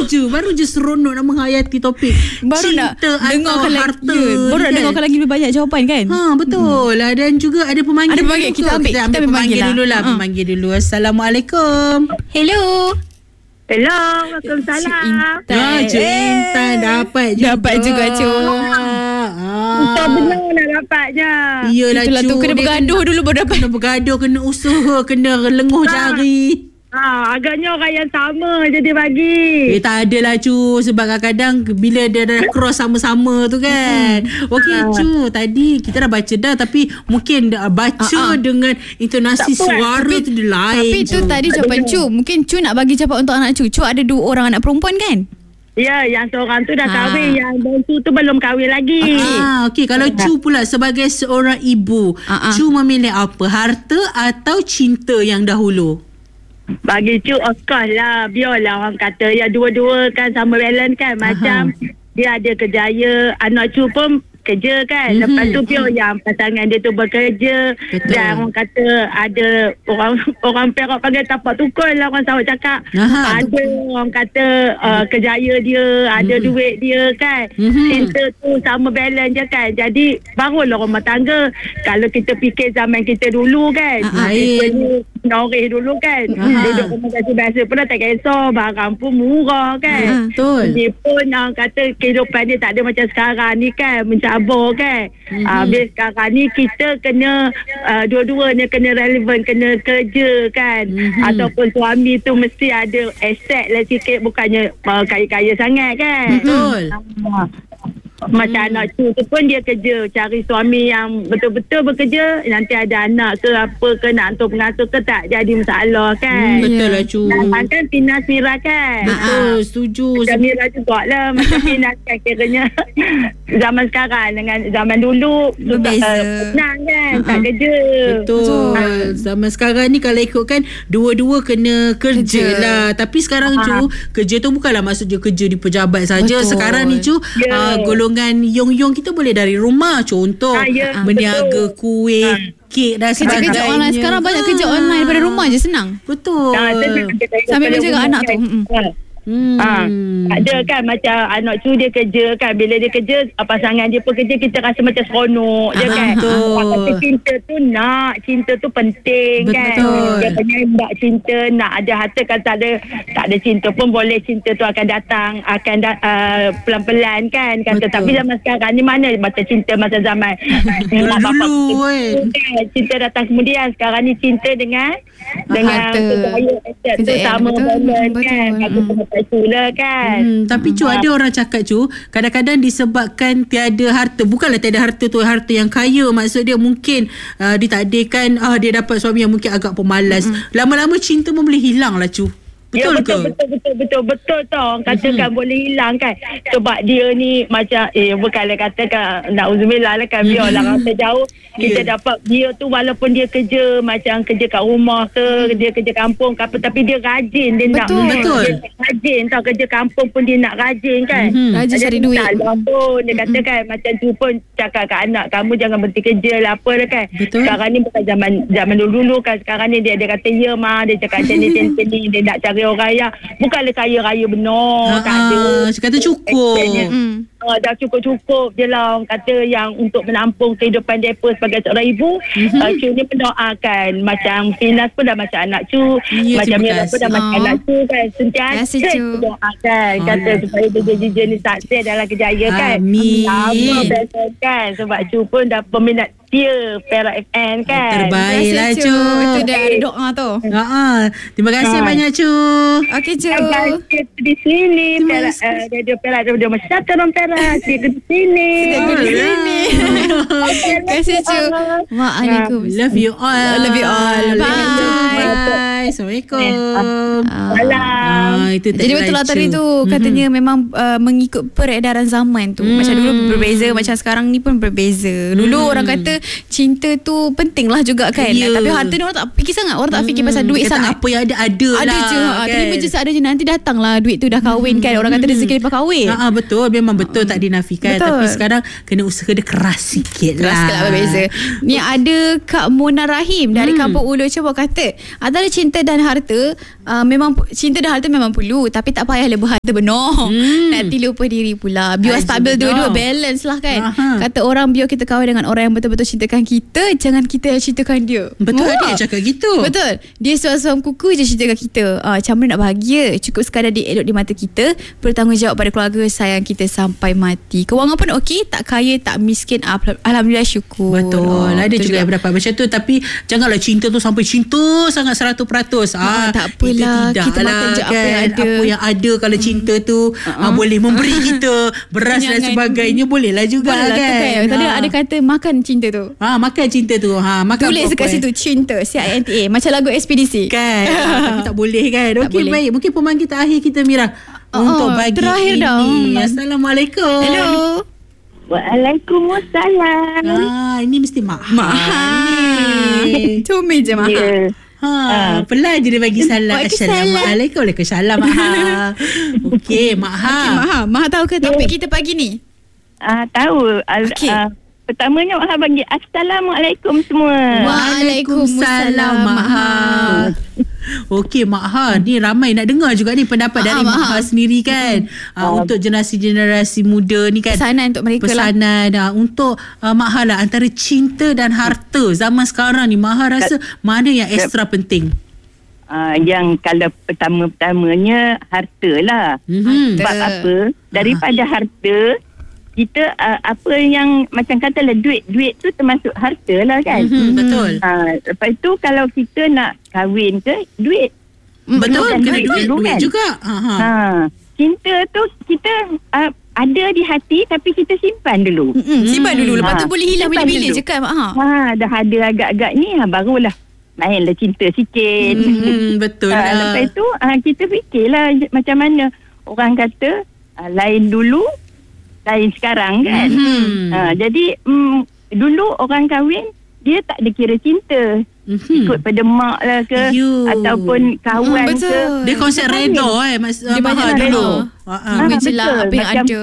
Baru je seronok nak menghayati topik baru cinta nak atau dengarkan harta. Baru nak dengarkan lagi lebih banyak jawapan kan. Betul. Dan juga ada pemanggil. Ada pemanggil. Kita ambil pemanggil dulu lah. Pemanggil dulu. Assalamualaikum. Hello. Waalaikumsalam. Cik Intan dapat juga Cuk. Kita benar nak dapatnya. Iyalah Itulah tu, kena bergaduh dulu baru dapat. Kena bergaduh, kena usaha, kena lenguh jari. Agaknya orang yang sama je dia bagi. Tak adalah Cu. Sebab kadang-kadang bila dia dah cross sama-sama tu kan. Okey Cu, tadi kita dah baca dah. Tapi mungkin baca dengan intonasi suara tu dia lain. Tapi tu tadi jawapan Cu. Mungkin Cu nak bagi jawapan untuk anak Cu. Cu ada 2 orang anak perempuan kan? Ya, yang seorang tu dah kahwin, yang bongsu tu belum kahwin lagi. Okey, kalau Cu pula sebagai seorang ibu, Cu memilih apa? Harta atau cinta yang dahulu? Bagi Cu, of course lah. Biarlah orang kata ya dua-dua kan sama balance kan. Macam dia ada kerjaya, anak Cu pun kerja kan. Lepas tu biar yang pasangan dia tu bekerja. Betul. Dan orang kata ada orang Perak panggil tapak tukul lah orang Sarawak cakap. Ada orang kata kerjaya dia, ada duit dia kan. Cinta tu sama balance je kan. Jadi barulah rumah tangga. Kalau kita fikir zaman kita dulu kan, noreh dulu kan, duduk rumah biasa pun dah tak kisah, barang pun murah kan. Betul. Dia pun orang kata kehidupan dia tak ada macam sekarang ni kan, mencabar kan. Habis sekarang ni kita kena dua-duanya kena relevan, kena kerja kan. Ataupun suami tu mesti ada aset lah sikit, bukannya kaya-kaya sangat kan. Betul. Macam anak Cu tu pun dia kerja, cari suami yang betul-betul bekerja. Nanti ada anak ke apa ke, nak hantar pengasuh ke, tak jadi masalah kan. Betul lah Cu. Kan Pinas Mira kan. Betul, setuju. Macam Mira jugalah. Macam Pinas kan kiranya zaman sekarang dengan zaman dulu senang kan, tak kerja. Betul. Zaman sekarang ni kalau ikutkan dua-dua kena kerja lah. Tapi sekarang Cu, kerja tu bukanlah maksudnya kerja di pejabat saja. Sekarang ni Cu, golongan Yong kita boleh dari rumah. Contoh berniaga kuih, kek dan sebagainya. Kerja online sekarang banyak kerja online daripada rumah je, senang. Betul. Sambil menjaga anak tu. Ada kan macam anak Cu dia kerja kan, bila dia kerja pasangan dia pun kerja, kita rasa macam seronok je kan. Kata cinta tu penting. Betul. Kan dia penyembah cinta, nak ada harta kan, tak ada cinta pun boleh, cinta tu akan datang, pelan-pelan kan kata. Tapi zaman sekarang ni mana macam cinta masa zaman dulu cinta datang kemudian. Sekarang ni cinta dengan kejayaan aset tu sama balance kan. Itulah kan. Tapi Cu, ada orang cakap Cu, kadang-kadang disebabkan tiada harta, bukanlah tiada harta tu harta yang kaya, maksud dia mungkin ditakdirkan dia dapat suami yang mungkin agak pemalas. Lama-lama cinta pun boleh hilang lah Cu. Betul ke? Betul tau. Orang katakan boleh hilang kan. Sebab dia ni macam bukanlah katakan na'udzubillah lah kan, biarlah rasa jauh. Kita dapat dia tu walaupun dia kerja macam kerja kat rumah ke, dia kerja kampung ke apa, tapi dia rajin. Dia betul. Dia rajin tau, kerja kampung pun dia nak rajin kan. Rajin cari duit. Dia katakan macam tu pun cakap kat anak, kamu jangan berhenti kerja lah apa lah kan. Betul. Sekarang ni bukan zaman dulu kan. Sekarang ni dia kata ya ma, dia cakap macam ni, dia nak cari orang yang bukanlah kaya raya benar, tak ada. Kata cukup. Dah cukup-cukup je lah. Orang kata yang untuk menampung kehidupan mereka sebagai seorang ibu. Cu ni mendoakan. Macam Finas pun dah macam anak Cu, macam Mira pun dah macam anak Cu kan. Sentiasa mendoakan, kata supaya dia ni sukses dalam kejaya kan. Amin. Sama kan. Sebab Cu pun dah peminat dia Perak FM kan. Terbaik lah Cu. Itu dah ada doa tu. Terima kasih banyak Cu. Okey Cu. Di sini Perak, Radio Perak, Radio Masyarakat orang Perak. Di sini. Terima kasih Cu. Waalaikumsalam. Love you all. Bye. Assalamualaikum. Salam. Jadi betul lah tadi tu, katanya memang mengikut peredaran zaman tu. Macam dulu berbeza, macam sekarang ni pun berbeza. Dulu orang kata cinta tu penting lah juga kan. Tapi harta ni orang tak fikir sangat. Orang tak fikir pasal duit sangat. Apa yang ada lah. Ada je kan? Terima je seadanya, nanti datanglah duit tu dah kahwin kan. Orang kata rezeki lepas kahwin. Betul. Memang betul, tak dinafikan. Tapi sekarang kena usaha dia keras sikit lah. Keras sikit lah berbeza. Ni ada Kak Mona Rahim dari Kampung Ulu Cebok kata, antara cinta cinta dan harta, memang cinta dan harta memang perlu, tapi tak payah berharta benar. Nanti lupa diri pula. Biar stabil dua-dua, balance lah kan. Kata orang, biar kita kahwin dengan orang yang betul-betul cintakan kita, jangan kita yang cintakan dia. Betul, ada yang cakap gitu. Betul. Dia suam-suam kuku je cintakan kita. Macam mana nak bahagia? Cukup sekadar dia elok di mata kita, bertanggungjawab pada keluarga, sayang kita sampai mati. Kewangan pun okey, tak kaya, tak miskin, alhamdulillah, syukur. Betul. Ada juga yang berdapat macam tu. Tapi janganlah cinta tu sampai cinta sangat 100%. Tak apalah, kita makan je apa yang ada. Apa yang ada. Kalau cinta tu boleh memberi kita beras dan sebagainya, boleh lah juga kan. Tadi ada kata makan cinta tu. Makan cinta tu. Makan tulis dekat situ cinta, CINTA, macam lagu Ekspedisi kan. Tapi tak boleh kan. Okey, baik. Mungkin pemangkin kita akhir kita, Mira, untuk pagi terakhir ini. dah. Assalamualaikum. Hello. Waalaikumsalam. Ini mesti Maha. Cumi je Maha. Yeah. Pelan je dia bagi salam. Assalamualaikum. Waalaikumsalam, Maha. Okey, Maha. Maha tahu ke topik kita pagi ni? Tahu. Okey. Pertamanya Maha bagi Assalamualaikum semua. Waalaikumsalam, Maha. Okey, Maha, ni ramai nak dengar juga ni pendapat dari Maha sendiri kan. Untuk generasi muda ni kan. Pesanan untuk mereka untuk Maha lah, antara cinta dan harta zaman sekarang ni, Maha rasa mana yang ekstra penting? Yang kalau pertamanya harta lah. Sebab apa? Daripada harta, kita apa yang macam katalah duit tu termasuk harta lah kan. Betul. Lepas tu kalau kita nak kahwin ke, duit. Betul, kena duit kan? juga. Cinta tu kita ada di hati, tapi kita simpan dulu. Simpan dulu, lepas tu boleh hilang bila-bila je kan, Mak. Dah ada agak-agak ni, barulah mainlah cinta sikit. Betul lah. Lepas tu kita fikirlah macam mana orang kata lain dulu, lain sekarang kan. Jadi dulu orang kahwin, dia tak ada kira cinta. Ikut pada mak lah ke, ataupun kawan ke. Dia konsep redha dia banyak dulu. Betul. Apa yang ada.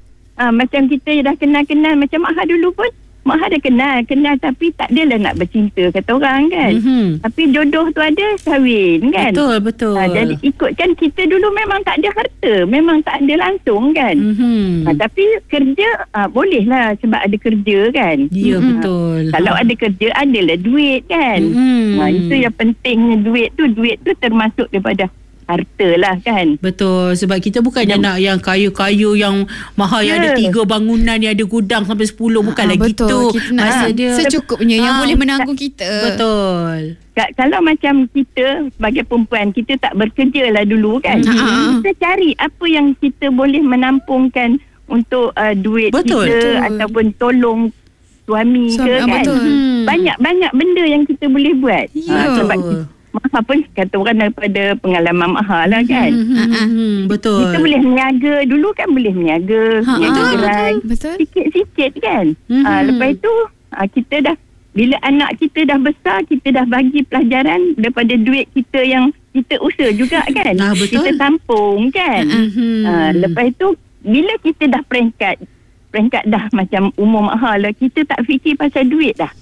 Macam kita dah kenal-kenal, macam Mak Ha dulu pun, Mak Ha dah kenal tapi tak adalah nak bercinta kata orang kan. Tapi jodoh tu ada, kahwin kan. Betul. Jadi ikutkan kita dulu memang tak ada harta, memang tak ada langsung kan. Tapi kerja boleh lah sebab ada kerja kan. Ya, betul. Kalau ada kerja, adalah duit kan. Itu yang pentingnya, duit tu termasuk daripada harta lah kan. Betul. Sebab kita bukannya nak yang kaya-kaya yang Maha yang ada 3 bangunan, yang ada gudang sampai 10. Bukan lagi tu. Kita nak secukupnya yang boleh menanggung kita. Betul. Kalau macam kita sebagai perempuan, kita tak bekerja lah dulu kan. Kita cari apa yang kita boleh menampungkan untuk duit kita, ataupun tolong suami ke kan. Banyak benda yang kita boleh buat. Sebab Maha pun kata orang daripada pengalaman Maha lah kan. Betul. Kita boleh meniaga. Dulu kan boleh meniaga gerai. Sikit-sikit kan. Lepas tu kita dah, bila anak kita dah besar, kita dah bagi pelajaran daripada duit kita yang kita usaha juga kan. Kita tampung kan. Lepas tu bila kita dah peringkat dah macam umur Maha lah, kita tak fikir pasal duit dah.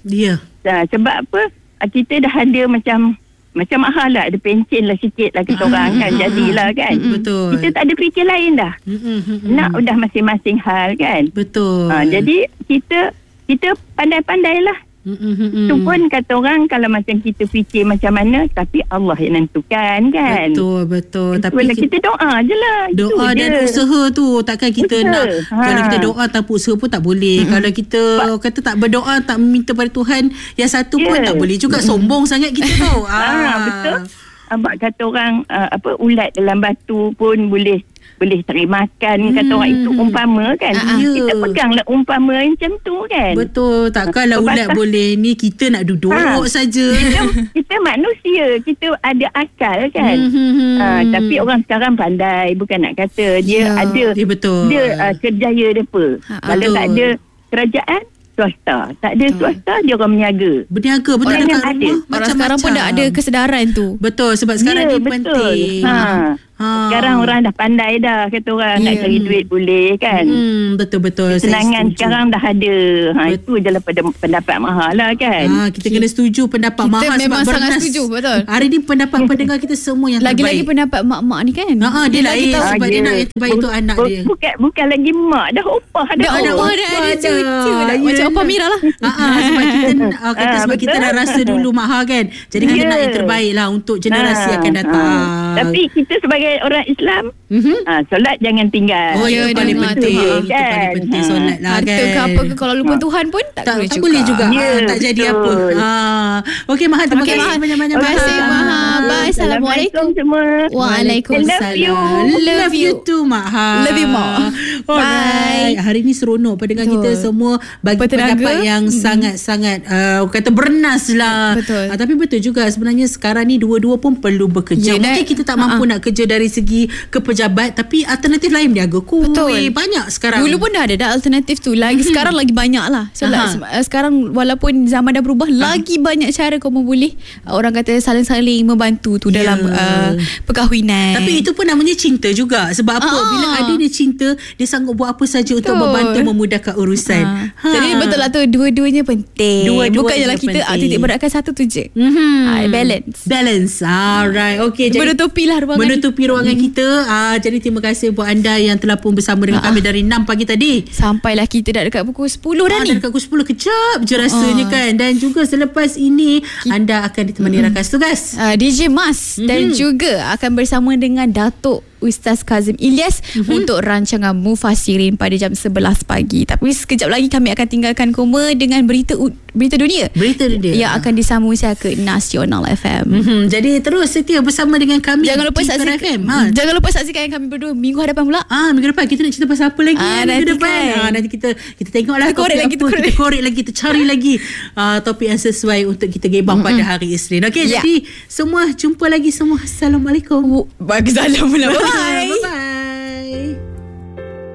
Sebab apa? Kita dah ada macam Maha lah, ada pencen lah sikit lah kita orang kan, jadilah kan. Betul. Kita tak ada fikir lain dah. Nak udah masing-masing hal kan. Betul. Jadi kita pandai-pandai lah. Itu pun kata orang, kalau macam kita fikir macam mana, tapi Allah yang nentukan kan. Betul. Tapi kita doa je lah. Doa dan usaha tu. Takkan kita nak, kalau kita doa tanpa usaha pun tak boleh. Kalau kita kata tak berdoa, tak meminta pada Tuhan yang satu pun tak boleh juga. Sombong sangat kita tu. Betul. Abang kata orang ulat dalam batu pun boleh cari makan, kata orang, itu umpama kan. Kita peganglah umpama macam tu kan. Betul. Takkanlah ulat boleh ni, kita nak duduk saja. Kita manusia, kita ada akal kan. Tapi orang sekarang pandai, bukan nak kata dia ada dia kerjaya dia apa. Kalau tak ada kerajaan, swasta. Tak ada swasta, dia orang berniaga betul yang dekat ada. rumah. Orang sekarang pun dah ada kesedaran tu. Betul. Sebab sekarang ni penting. Sekarang orang dah pandai dah, kata orang nak cari duit boleh kan. Betul-betul. Kesenangan sekarang dah ada. Itu je lah pendapat Maha lah kan. Kita kena setuju pendapat Maha. Kita memang sangat setuju. Betul. Hari ni pendapat pendengar kita semua yang terbaik. Lagi-lagi pendapat mak-mak ni kan. Dia lain sebab dia nak yang terbaik untuk anak dia. Bukan lagi mak, dah opah dah. Dah cucu dah. Macam opah Mira lah. Sebab kita kata sebab kita dah rasa dulu Maha kan. Jadi kita nak yang terbaik lah untuk generasi akan datang. Tapi kita sebagai orang Islam, solat jangan tinggal. Itu paling penting. Itu paling penting solat lah kan. Harta ke apa ke, kalau lupa Tuhan pun tak boleh juga. Tak jadi apa. Okey Maha, terima kasih banyak-banyak. Terima kasih Maha. Bye. Assalamualaikum semua. Waalaikumsalam. Love you too Maha. Love you Mak. Bye. Hari ni seronok pendengar kita semua bagi pendapat yang sangat-sangat kata bernas lah. Betul. Tapi betul juga sebenarnya sekarang ni dua-dua pun perlu bekerja. Mungkin kita tak mampu nak kerja dari segi kepejabat, tapi alternatif lain berniaga kuih. Banyak sekarang. Dulu pun dah ada alternatif tu. Sekarang lagi banyak lah. Sekarang walaupun zaman dah berubah, lagi banyak cara kau boleh orang kata saling-saling membantu tu dalam perkahwinan. Tapi itu pun namanya cinta juga. Sebab apa? Bila ada dia cinta, dia sanggup buat apa saja untuk membantu memudahkan urusan. Jadi betul lah tu, dua-duanya penting. Bukannya lah kita titik beratkan satu tu je. Balance. Alright. Okay, menutupi ruangan kita. Jadi terima kasih buat anda yang telah pun bersama dengan kami dari 6 pagi tadi. Sampailah kita dah dekat pukul 10 dah ni. Dah dekat pukul 10, kejap je rasanya kan. Dan juga selepas ini anda akan ditemani rakan tugas DJ Mas dan juga akan bersama dengan Datuk Ustaz Kazim Ilyas untuk rancangan Mufassirin pada jam 11 pagi. Tapi sekejap lagi kami akan tinggalkan koma dengan berita dunia yang akan disambung saya ke Nasional FM. Jadi terus setia bersama dengan kami. Jangan lupa saksikan kami berdua minggu hadapan pula. Minggu depan kita nak cerita pasal apa lagi minggu depan. Nanti kita tengoklah kita korek lagi, kita cari lagi topik yang sesuai untuk kita gebang pada hari Isnin. Okey, jadi semua jumpa lagi semua. Assalamualaikum. Bagi salam pula. Bye.